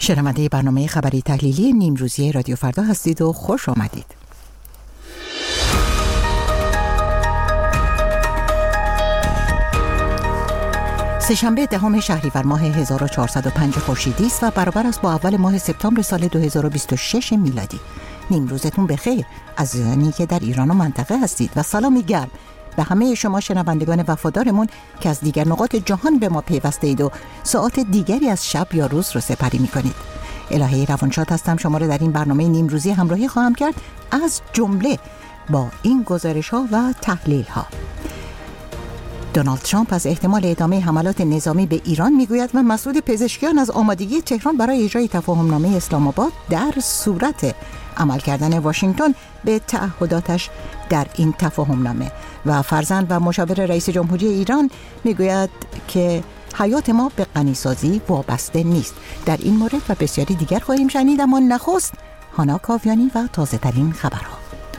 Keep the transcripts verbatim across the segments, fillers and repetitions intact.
شنونده برنامه خبری تحلیلی نیمروزی رادیو فردا هستید و خوش آمدید. سه‌شنبه دهم شهریور ماه هزار و چهارصد و پنج خورشیدی است و برابر است با اول ماه سپتامبر سال دو هزار و بیست و شش میلادی. نیمروزتون بخیر عزیزانی که در ایران و منطقه هستید و سلامی گرم به همه شما شنوندگان وفادارمون که از دیگر نقاط جهان به ما پیوسته اید و ساعات دیگری از شب یا روز رو سپری می‌کنید. الهه روانشاد هستم، شما رو در این برنامه نیمروزی همراهی خواهم کرد، از جمله با این گزارش‌ها و تحلیل‌ها. دونالد ترامپ از احتمال ادامه حملات نظامی به ایران میگوید و مسعود پزشکیان از آمادگی تهران برای اجرای تفاهمنامه اسلام آباد در صورت عمل کردن واشنگتن به تعهداتش در این تفاهمنامه. و فرزند و مشاور رئیس جمهوری ایران میگوید که حیات ما به غنیسازی وابسته نیست. در این مورد و بسیاری دیگر خواهیم شنید، اما نخست هانا کاویانی و تازه ترین خبرها.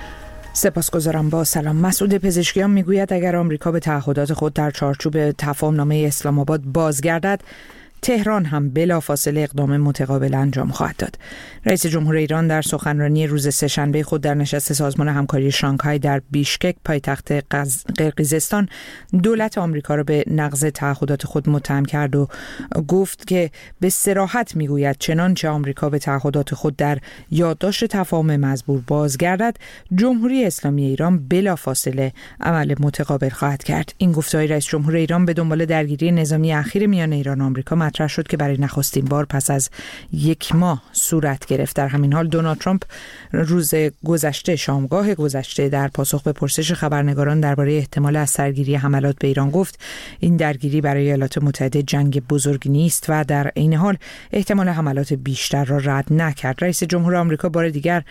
سپاسگزارم. با سلام. مسعود پزشکیان میگوید اگر آمریکا به تعهدات خود در چارچوب تفاهمنامه اسلام آباد بازگردد، تهران هم بلافاصله اقدام متقابل انجام خواهد داد. رئیس جمهور ایران در سخنرانی روز سه‌شنبه خود در نشست سازمان همکاری شانگهای در بیشکک پایتخت قرقیزستان دولت آمریکا را به نقض تعهدات خود متهم کرد و گفت که به صراحت میگوید چنانچه آمریکا به تعهدات خود در یادداشت تفاهم مزبور بازگردد، جمهوری اسلامی ایران بلافاصله عمل متقابل خواهد کرد. این گفته‌های رئیس جمهور ایران به دنبال درگیری نظامی اخیر میان ایران و آمریکا مطرح شد که برای نخستین بار پس از یک ماه صورت گرفت. در همین حال دونالد ترامپ روز گذشته شامگاه گذشته در پاسخ به پرسش خبرنگاران درباره احتمال از سرگیری حملات به ایران گفت این درگیری برای ایالات متحده جنگ بزرگی نیست و در عین حال احتمال حملات بیشتر را رد نکرد. رئیس جمهور آمریکا بار دیگر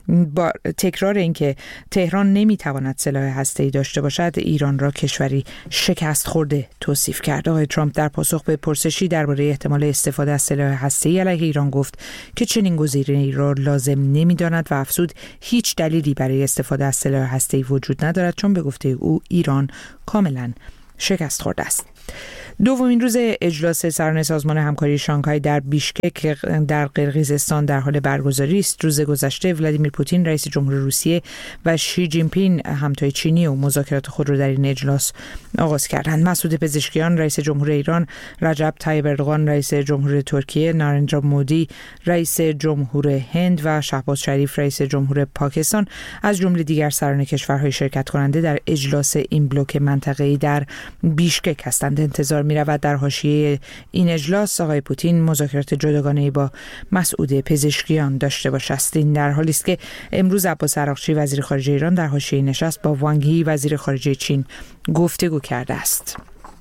با تکرار اینکه تهران نمیتواند سلاح هسته‌ای داشته باشد، ایران را کشوری شکست خورده توصیف کرد. آقای ترامپ در پاسخ به پرسشی درباره احتمال استفاده از سلاح هسته‌ای علیه ایران گفت که چنین گزینه‌ای را لازم نمی‌داند و افزود هیچ دلیلی برای استفاده از سلاح هسته‌ای وجود ندارد، چون به گفته او ایران کاملا شکست خورده است. دومین روز اجلاس سران سازمان همکاری شانگهای در بیشکک در قرقیزستان در حال برگزاری است. روز گذشته ولادیمیر پوتین رئیس جمهور روسیه و شی جین پینگ همتای چینی و مذاکرات خود را در این اجلاس آغاز کردند. مسعود پزشکیان رئیس جمهور ایران، رجب طیب اردوغان رئیس جمهور ترکیه، نارندرا مودی رئیس جمهور هند و شهباز شریف رئیس جمهور پاکستان از جمله دیگر سران کشورهای شرکت کننده در اجلاس این بلوک منطقه‌ای در بیشکک هستند. انتظار می رود در حاشیه این اجلاس آقای پوتین مذاکرات جداگانه‌ای با مسعود پزشکیان داشته باشد. این در حالی است که امروز عباس عراقچی وزیر خارجه ایران در حاشیه نشست با وانگ یی وزیر خارجه چین گفتگو کرده است.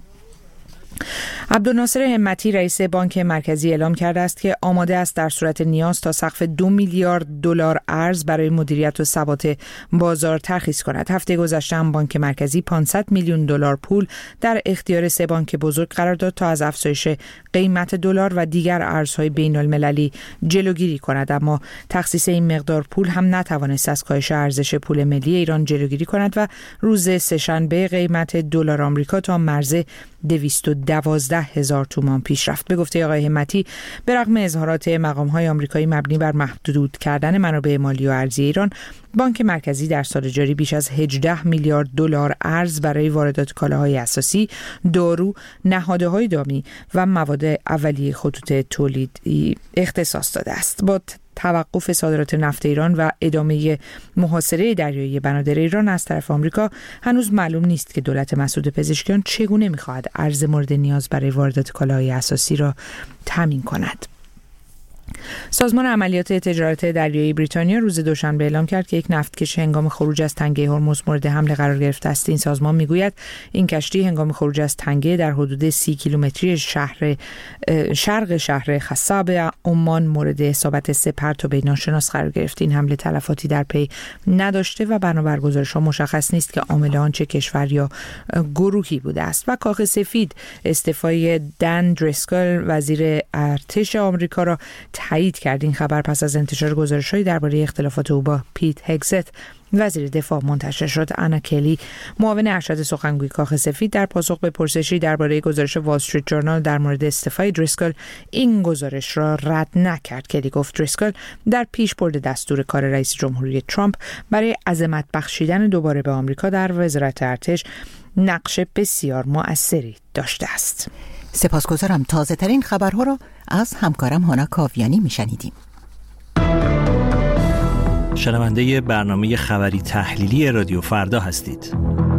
عبدالناصر همتی رئیس بانک مرکزی اعلام کرده است که آماده است در صورت نیاز تا سقف دو میلیارد دلار ارز برای مدیریت و ثبات بازار ترخیص کند. هفته گذشته هم بانک مرکزی پانصد میلیون دلار پول در اختیار سه بانک بزرگ قرار داد تا از افزایش قیمت دلار و دیگر ارزهای بین المللی جلوگیری کند، اما تخصیص این مقدار پول هم نتوانست از کاهش ارزش پول ملی ایران جلوگیری کند و روز سه‌شنبه قیمت دلار آمریکا تا مرز دویست و دوازده هزار تومان پیش رفت. به گفته آقای همتی به رغم اظهارات مقام‌های آمریکایی مبنی بر محدود کردن منابع مالی و ارزی ایران، بانک مرکزی در سال جاری بیش از هجده میلیارد دلار ارز برای واردات کالاهای اساسی، دارو، نهادهای دامی و مواد اولیه خطوط تولیدی اختصاص داده است. با توقف صادرات نفت ایران و ادامه محاصره دریایی بنادر ایران از طرف آمریکا، هنوز معلوم نیست که دولت مسعود پزشکیان چگونه می‌خواهد ارز مورد نیاز برای واردات کالاهای اساسی را تامین کند. سازمان عملیات تجارت دریایی بریتانیا روز دوشنبه اعلام کرد که یک نفتکش هنگام خروج از تنگه هرمز مورد حمله قرار گرفته است. این سازمان میگوید این کشتی هنگام خروج از تنگه در حدود سی کیلومتری شهر شرق شهر خصاب عمان مورد اصابت سه پرتاب ناشناس قرار گرفت. این حمله تلفاتی در پی نداشته و بنابر گزارش‌ها مشخص نیست که عامل آن چه کشور یا گروهی بوده است. و کاخ سفید استعفای دن دریسکل وزیر ارتش آمریکا را تایید کرد این خبر پس از انتشار گزارش‌هایی درباره اختلافات او با پیت هگزت وزیر دفاع منتشر شد. انا کلی، معاون ارشد سخنگوی کاخ سفید، در پاسخ به پرسشی درباره گزارش وال استریت جورنال در مورد استعفای دریسکل این گزارش را رد نکرد. کلی گفت دریسکل در پیشبرد دستور کار رئیس جمهوری ترامپ برای عظمت بخشیدن دوباره به آمریکا در وزارت ارتش نقش بسیار مؤثری داشته است. سپاسگزارم. تازه ترین خبرها را از همکارم هانا کاویانی میشنیدیم. شنونده برنامه خبری تحلیلی رادیو فردا هستید.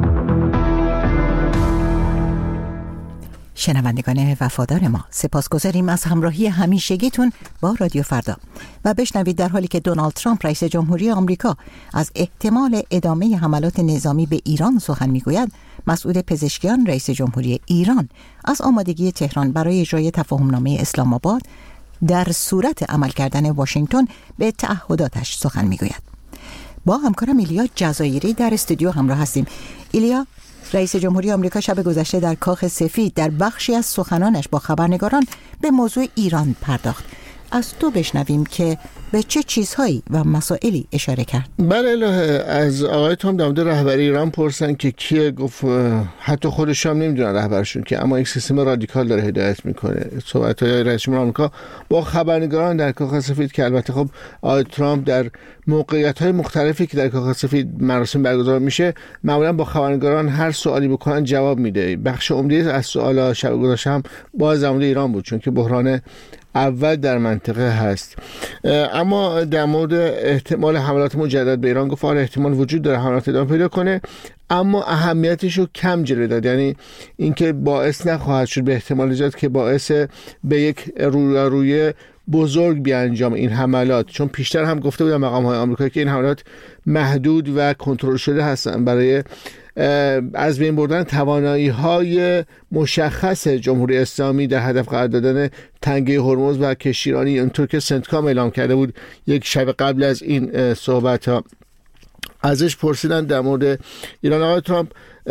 شنوندگان وفادار ما، سپاسگزاریم از همراهی همیشگیتون با رادیو فردا و بشنوید در حالی که دونالد ترامپ رئیس جمهوری آمریکا از احتمال ادامه حملات نظامی به ایران سخن میگوید، مسعود پزشکیان رئیس جمهوری ایران از آمادگی تهران برای اجرای تفاهمنامه اسلام آباد در صورت عمل کردن واشنگتن به تعهداتش سخن میگوید. با همکارم ایلیا جزایری در استودیو همراه هستیم. ایلیا، رئیس جمهوری آمریکا شب گذشته در کاخ سفید در بخشی از سخنانش با خبرنگاران به موضوع ایران پرداخت. از تو بشنویم که به چه چیزهایی و مسائلی اشاره کرد. بله الهه، از آقای ترامپ در مورد رهبری ایران پرسن که کیه، گفت حتی خودش هم نمیدونن رهبرشون که، اما یک سیستم رادیکال داره هدایت میکنه. صحبت‌های رئیس جمهوری آمریکا با خبرنگاران در کاخ سفید که البته خب آقای ترامپ در موقعیت‌های مختلفی که در کاخ سفید مراسم برگزار میشه معمولا با خبرنگاران هر سوالی بکنن جواب میده. بخش عمده از سوالا شب گذشته هم باز در مورد ایران بود، چون که بحران اول در منطقه هست. اما در مورد احتمال حملات مجدد به ایران گفت آره احتمال وجود داره حملات ادامه پیدا کنه، اما اهمیتش رو کم جلوه داد. یعنی اینکه باعث نخواهد شد به احتمال زیاد که باعث به یک رویارویی بزرگ بیانجام این حملات، چون پیشتر هم گفته بودن مقام‌های آمریکایی که این حملات محدود و کنترل شده هستن برای از بین بردن توانایی‌های مشخص جمهوری اسلامی در هدف قرار دادن تنگه هرمز و کشتیرانی، اونطور که سنتکام اعلام کرده بود یک شب قبل از این صحبت‌ها. ازش پرسیدن در مورد ایران. آقای ترامپ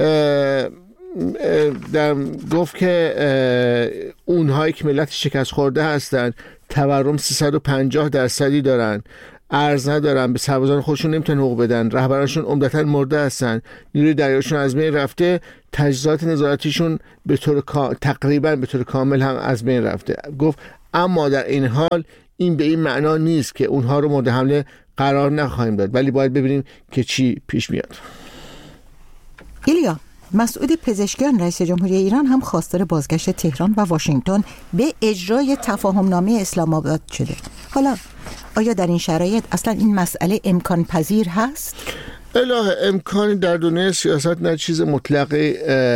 در گفت که اونهایی که ملت شکست خورده هستن تورم سیصد و پنجاه درصدی دارن، ارز ندارن، به سربازان خودشون نمیتونن حقوق بدن، رهبرانشون عمدتاً مرده هستن، نیروی دریایشون از بین رفته، تجهیزات نظارتیشون به طور کا... تقریبا به طور کامل هم از بین رفته. گفت اما در این حال این به این معنا نیست که اونها رو مورد حمله قرار نخواهیم داد، ولی باید ببینیم که چی پیش میاد. ایلیا، مسعود پزشکیان رئیس جمهوری ایران هم خواستار بازگشت تهران و واشنگتن به اجرای تفاهمنامه اسلام آباد شده. حالا آیا در این شرایط اصلا این مسئله امکان پذیر هست؟ الهه، امکانی در دنیای سیاست نه چیز مطلقی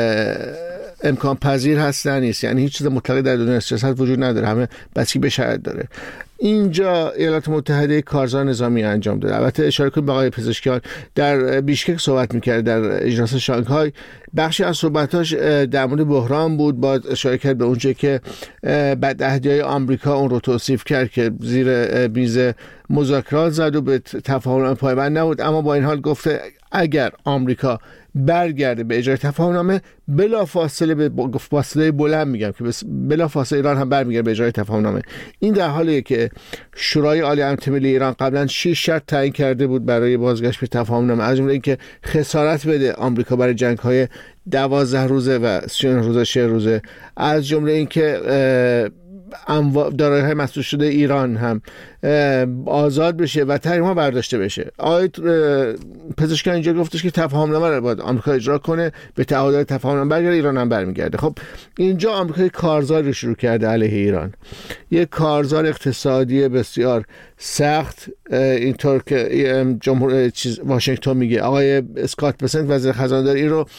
امکان پذیر هست نه نیست. یعنی هیچ چیز مطلقی در دنیای سیاست وجود نداره، همه بستگی به شرایط داره. اینجا ایالات متحده کارزار نظامی انجام داده. البته اشاره کنیم به آقای پزشکیان در بیشکک صحبت می‌کرد در اجلاس شانگهای، بخشی از صحبتاش در مورد بحران بود، با اشاره کرد به اونجایی که بدعهدی‌های آمریکا اون رو توصیف کرد که زیر میز مذاکرات زد و به تفاهم پایبند نبود، اما با این حال گفته اگر آمریکا برگرده به اجرای تفاهمنامه بلا فاصله، به فاصله بلند میگم که بلا فاصله ایران هم برمیگرده به اجرای تفاهمنامه. این در حالیه که شورای عالی امنیت ملی ایران قبلا شش شرط تعیین کرده بود برای بازگشت به تفاهمنامه، از جمله اینکه خسارت بده آمریکا برای جنگ‌های دوازده روزه و سی و نه روزه شش روزه، از جمله اینکه دارایی‌های مسدود شده ایران هم آزاد بشه و تحریم‌ها برداشته بشه. آقای پزشکیان اینجا گفتش که تفاهمنامه رو باید آمریکا اجرا کنه، به تعهدات تفاهمنامه برگرده، ایران هم برمیگرده. خب اینجا آمریکا کارزار رو شروع کرده علیه ایران، یک کارزار اقتصادی بسیار سخت، اینطور که جمهور چیز واشنگتن میگه. آقای اسکات بسنت وزیر خزانه‌داری این رو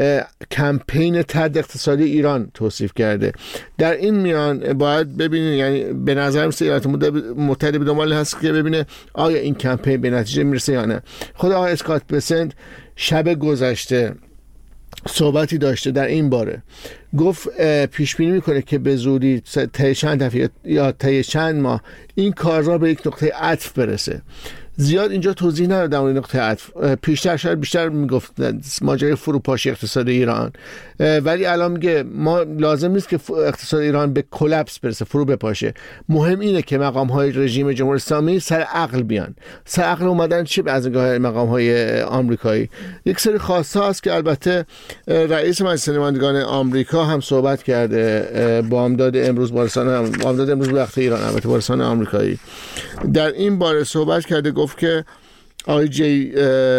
کمپین تد اقتصادی ایران توصیف کرده. در این میان باید ببینید، یعنی به نظر میاد ایالات متحده به دنبال هست که ببینه آیا این کمپین به نتیجه میرسه یا نه. خود آقای اسکات بسنت شب گذشته صحبتی داشته در این باره، گفت پیش بینی میکنه که به زودی طی چند هفته یا طی چند ماه این کارزار به یک نقطه عطف برسه. زیاد اینجا توضیح ندادم این نقطه عطف. پیشتر شاید بیشتر میگفت ماجرای فروپاشی اقتصاد ایران، ولی الان میگه ما لازم نیست که اقتصاد ایران به کلاپس برسه، فرو بپاشه. مهم اینه که مقام های رژیم جمهوری اسلامی سر عقل بیان. سر عقل اومدن چی از نگاه مقام های آمریکایی؟ یک سری خواسته هست که البته رئیس مجلس نمایندگان آمریکا هم صحبت کرده بامداد امروز با رسانه بامداد امروز به وقت ایران، البته با رسانه آمریکایی در این باره صحبت کرده. گفت که آقای جی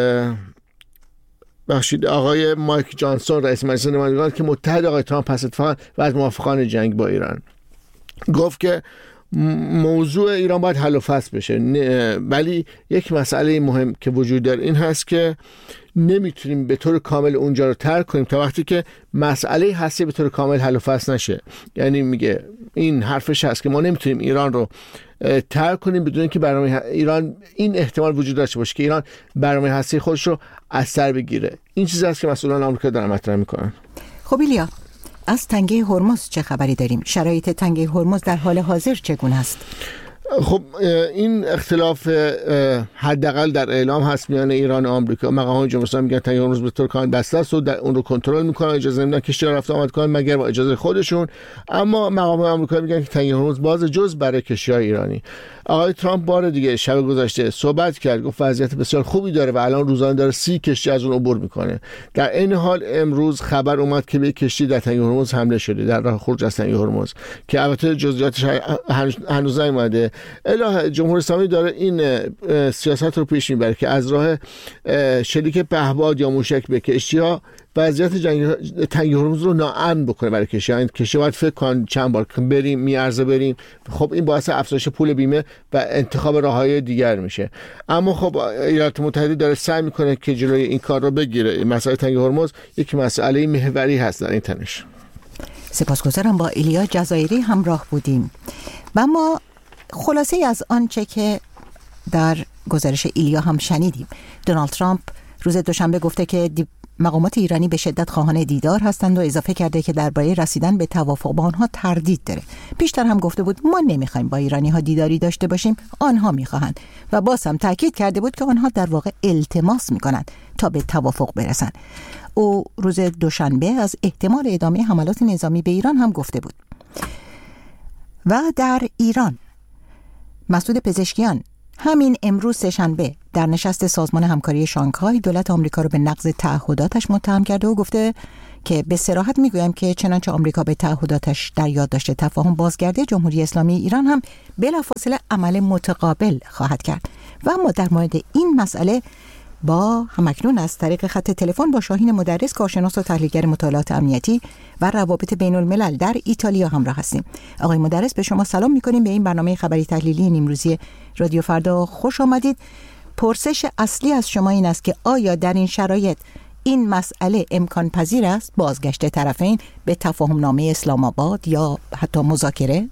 بخشید آقای مایک جانسون رئیس مجلس نمایندگان که متحد آقای ترامپ هست اتفاقا و از موافقان جنگ با ایران، گفت که موضوع ایران باید حل و فصل بشه، ولی یک مسئله مهم که وجود داره این هست که نمیتونیم به طور کامل اونجا رو ترک کنیم تا وقتی که مسئله هستی به طور کامل حل و فصل نشه. یعنی میگه این حرفش هست که ما نمیتونیم ایران رو ترک کنیم بدون اینکه برنامه ایران این احتمال وجود داشته باشه که ایران برنامه هستی خودش رو از سر بگیره. این چیزی است که مسئولان آمریکا دارن مطرح میکنن. خب ایلیا، از تنگه هرمز چه خبری داریم؟ شرایط تنگه هرمز در حال حاضر چگونه است؟ خب این اختلاف حداقل در اعلام هست میان ایران و آمریکا. مقامات جمهوری اسلامی میگن تنگه هرمز به طور کامل بسته است و اون رو کنترل میکنن، اجازه نمیدن کشتی رفت آمد کنن مگر با اجازه خودشون. اما مقامات آمریکا میگن که تنگه هرمز باز جز برای کشتی‌های ایرانی. آقای ترامپ بار دیگه شب گذشته صحبت کرد، گفت وضعیت بسیار خوبی داره و الان روزانه داره سی کشتی از اون عبور میکنه. در این حال امروز خبر اومد که به کشتی در تنگه هرمز حمله شده در راه خروج از تنگه هرمز که البته جزئیاتش هنوز نیومده. اله جمهوری اسلامی داره این سیاست رو پیش میبره که از راه شلیک پهپاد یا موشک به کشتی‌ها وضعیت جنگ تنگه هرمز رو ناامن بکنه برای کشتی‌ها. این کشتی باید فکر کن چند بار بریم میارزه بریم. خب این باعث افزایش پول بیمه و انتخاب راههای دیگر میشه. اما خب ایالات متحده داره سعی میکنه که جلوی این کار رو بگیره. مسئله تنگه هرمز یک مسئله محوری هست در این تنش. سپاسگزارم. با ایلیا جزایری همراه بودیم و ما خلاصه از آنچه که در گزارش ایلیا هم شنیدیم. دونالد ترامپ روز دوشنبه گفته که مقامات ایرانی به شدت خواهان دیدار هستند و اضافه کرده که درباره رسیدن به توافق با آنها تردید داره. پیشتر هم گفته بود ما نمیخوایم با ایرانی ها دیداری داشته باشیم، آنها میخواهند، و باز هم تاکید کرده بود که آنها در واقع التماس میکنند تا به توافق برسن. او روز دوشنبه از احتمال ادامه حملات نظامی به ایران هم گفته بود. و در ایران مسعود پزشکیان همین امروز سه‌شنبه در نشست سازمان همکاری شانگهای دولت آمریکا رو به نقض تعهداتش متهم کرده و گفته که به صراحت میگویم که چنانچه آمریکا به تعهداتش در یادداشت تفاهم بازگرده، جمهوری اسلامی ایران هم بلافاصله عمل متقابل خواهد کرد. و ما در مورد این مسئله با همکنون از طریق خط تلفن با شاهین مدرس، کارشناس و تحلیلگر مطالعات امنیتی و روابط بین الملل در ایتالیا همراه هستیم. آقای مدرس، به شما سلام می‌کنیم. به این برنامه خبری تحلیلی نیمروزی رادیو فردا خوش آمدید. پرسش اصلی از شما این است که آیا در این شرایط این مسئله امکان پذیر است، بازگشت طرفین به تفاهم نامه اسلام آباد یا حتی مذاکره؟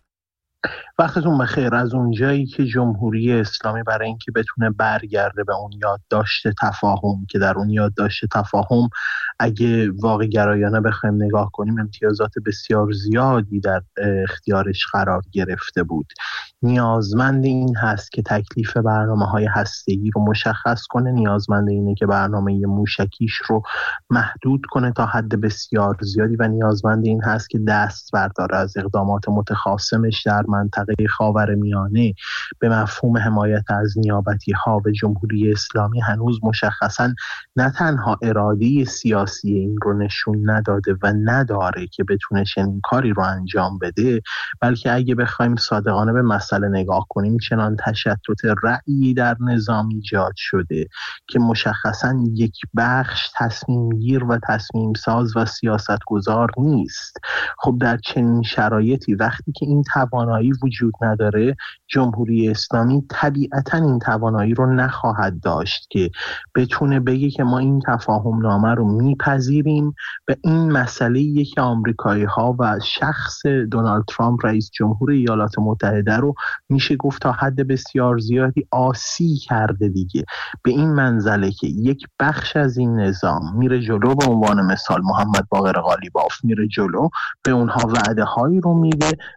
وقتتون بخیر. از اونجایی که جمهوری اسلامی برای اینکه بتونه برگرده به اون یادداشت تفاهم که در اون یادداشت تفاهم اگه واقع گرایانه بخوایم نگاه کنیم امتیازات بسیار زیادی در اختیارش قرار گرفته بود، نیازمند این هست که تکلیف برنامه‌های هسته‌ای رو مشخص کنه، نیازمند اینه که برنامه موشکیش رو محدود کنه تا حد بسیار زیادی و نیازمند این هست که دست برداره از اقدامات متخاصمش در منطقه خاورمیانه. به مفهوم حمایت از نیابتی‌ها به جمهوری اسلامی هنوز مشخصاً نه تنها اراده سیاسی این رو نشون نداده و نداره که بتونه چنین کاری رو انجام بده، بلکه اگه بخوایم صادقانه به مسئله نگاه کنیم چنان تشتت رأیی در نظام ایجاد شده که مشخصاً یک بخش تصمیم گیر و تصمیم ساز و سیاستگزار نیست. خب در چنین شرایطی وقتی که این توانایی وجود نداره، جمهوری اسلامی طبیعتاً این توانایی رو نخواهد داشت که بتونه بگه که ما این تفاهم نامه رو میپذیریم. به این مسئله یک آمریکایی ها و شخص دونالد ترامپ رئیس جمهور ایالات متحده رو میشه گفت تا حد بسیار زیادی آسی کرده دیگه. به این منزله که یک بخش از این نظام میره جلو، به عنوان مثال محمد باقر قالیباف میره جلو، به اونها وعده هایی رو میده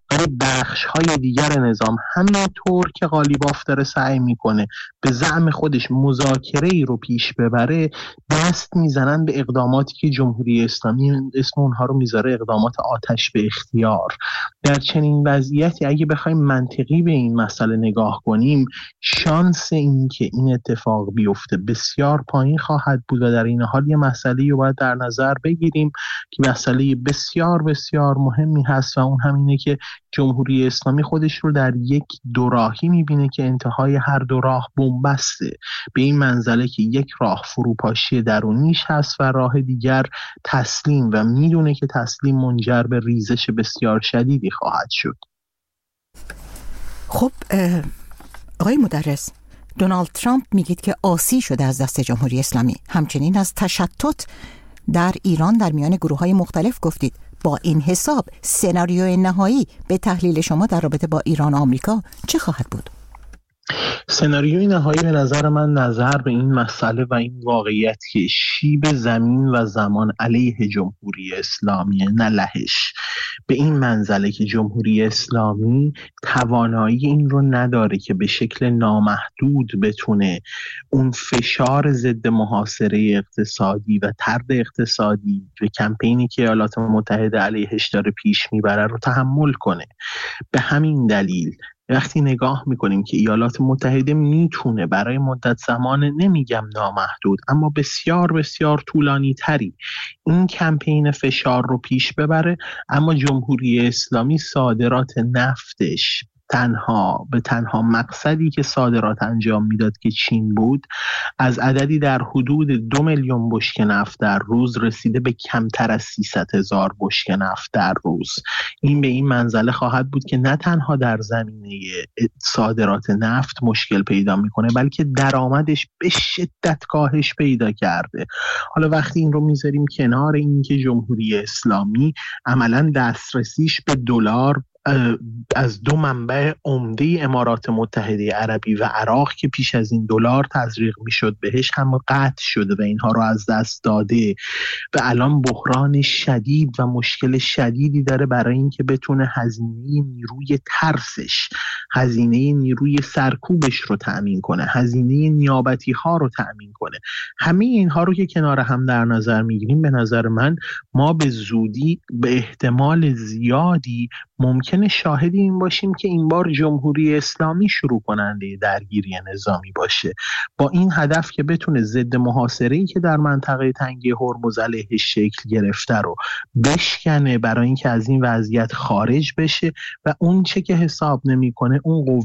ولی بخش های دیگر نظام همینطور که قالیباف داره سعی میکنه به زعم خودش مذاکره ای رو پیش ببره، دست میزنن به اقداماتی که جمهوری اسلامی اسم اونها رو میذاره اقدامات آتش به اختیار. در چنین وضعیتی اگه بخوایم منطقی به این مسئله نگاه کنیم، شانس این که این اتفاق بیفته بسیار پایین خواهد بود و در این حال یه مسئله رو باید در نظر بگیریم که مسئله بسیار بسیار مهمی هست و اون همینه که جمهوری اسلامی خودش رو در یک دوراهی میبینه که انتهای هر دو راه بنبسته، به این منزله که یک راه فروپاشی درونیش هست و راه دیگر تسلیم، و میدونه که تسلیم منجر به ریزش بسیار شدیدی خواهد شد. خب آقای مدرس، دونالد ترامپ میگید که آسی شده از دست جمهوری اسلامی، همچنین از تشتت در ایران در میان گروه‌های مختلف گفتید. با این حساب سناریوی نهایی به تحلیل شما در رابطه با ایران و آمریکا چه خواهد بود؟ سناریوی نهایی به نظر من نظر به این مسئله و این واقعیت که شیب زمین و زمان علیه جمهوری اسلامی، نه لهش، به این منزله که جمهوری اسلامی توانایی این رو نداره که به شکل نامحدود بتونه اون فشار ضد محاصره اقتصادی و طرد اقتصادی و کمپینی که ایالات متحده علیهش داره پیش میبره رو تحمل کنه. به همین دلیل وقتی نگاه میکنیم که ایالات متحده میتونه برای مدت زمان، نمیگم نامحدود، اما بسیار بسیار طولانی تری این کمپین فشار رو پیش ببره، اما جمهوری اسلامی صادرات نفتش تنها به تنها مقصدی که صادرات انجام میداد که چین بود، از عددی در حدود دو میلیون بشکه نفت در روز رسیده به کمتر از سیصد هزار بشکه نفت در روز. این به این منزله خواهد بود که نه تنها در زمینه صادرات نفت مشکل پیدا میکنه، بلکه درآمدش به شدت کاهش پیدا کرده. حالا وقتی این رو میذاریم کنار، این که جمهوری اسلامی عملاً دسترسیش به دلار از دو منبع عمده امارات متحده عربی و عراق که پیش از این دلار تزریق میشد بهش هم قطع شده و اینها رو از دست داده و الان بحران شدید و مشکل شدیدی داره برای اینکه بتونه هزینه نیروی ترسش، هزینه نیروی سرکوبش رو تأمین کنه، هزینه نیابتی ها رو تأمین کنه. همه اینها رو که کنار هم در نظر میگیریم، به نظر من ما به زودی به احتمال زیادی ممکنه شاهد این باشیم که این بار جمهوری اسلامی شروع کننده درگیری نظامی باشه، با این هدف که بتونه ضد محاصره‌ای که در منطقه تنگه هرمز علیهش شکل گرفته رو بشکنه، برای اینکه از این وضعیت خارج بشه و اون چه که حساب نمی‌کنه اون